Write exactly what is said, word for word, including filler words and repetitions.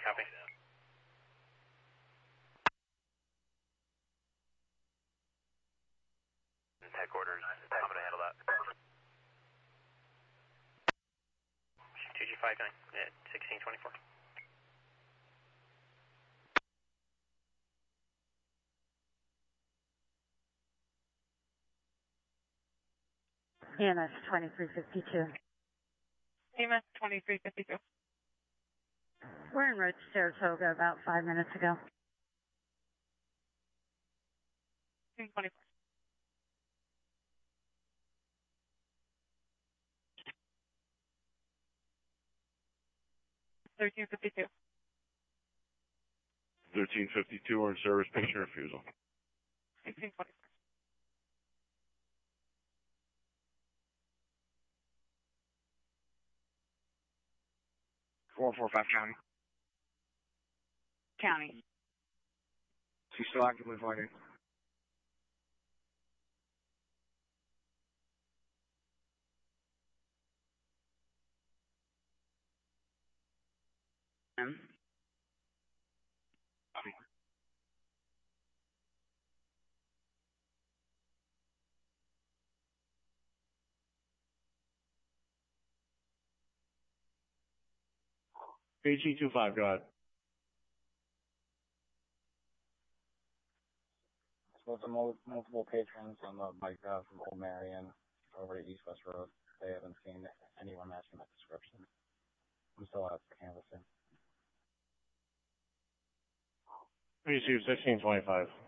Copy. Tech orders, I'm going to handle that. two G five going at sixteen twenty-four. E M S twenty-three fifty-two. E M S twenty-three fifty-two. We're en route to Saratoga about five minutes ago. sixteen twenty-four. thirteen fifty-two. thirteen fifty-two, we're in service, patient refusal. sixteen twenty-four. four four five County. County. She's still actively fighting. M. P G two five, go ahead. With the mo multiple patrons on the bike route from Old Marion over to East West Road, they haven't seen anyone matching that description. I'm still out for canvassing. Receive sixteen twenty-five.